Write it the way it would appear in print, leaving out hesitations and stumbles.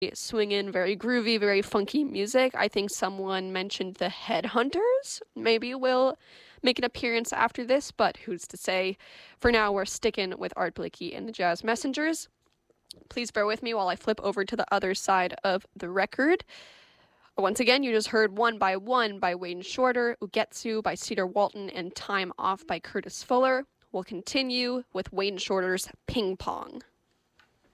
swinging, very groovy, very funky music. I think someone mentioned the Headhunters. Maybe will make an appearance after this, but who's to say? For now, we're sticking with Art Blakey and the Jazz Messengers. Please bear with me while I flip over to the other side of the record. Once again, you just heard One by One by Wayne Shorter, Ugetsu by Cedar Walton, and Time Off by Curtis Fuller. We'll continue with Wayne Shorter's Ping Pong.